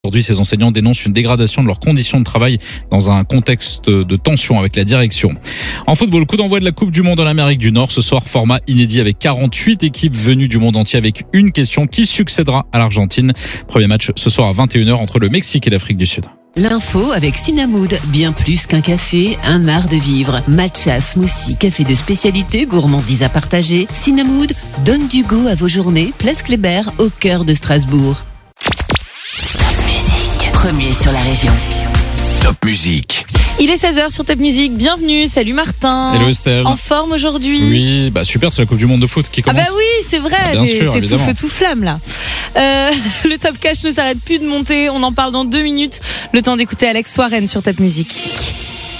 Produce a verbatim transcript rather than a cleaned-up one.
Aujourd'hui, ces enseignants dénoncent une dégradation de leurs conditions de travail dans un contexte de tension avec la direction. En football, coup d'envoi de la Coupe du Monde en Amérique du Nord. Ce soir, format inédit avec quarante-huit équipes venues du monde entier avec une question: qui succédera à l'Argentine? Premier match ce soir à vingt et une heures entre le Mexique et l'Afrique du Sud. L'info avec Cinnamwood, bien plus qu'un café, un art de vivre. Matcha, smoothie, café de spécialité, gourmandise à partager. Cinnamwood donne du goût à vos journées. Place Kléber, au cœur de Strasbourg. Top Musique, premier sur la région. Top Musique. Il est seize heures sur Top Musique, bienvenue, salut Martin. Hello Estelle. En forme aujourd'hui? Oui, bah super, c'est la Coupe du Monde de foot qui commence. Ah bah oui, c'est vrai, ah bien t'es, sûr, t'es tout évidemment. feu tout flamme là. Euh, le Top Cash ne s'arrête plus de monter, on en parle dans deux minutes. Le temps d'écouter Alex Warren sur Top Musique.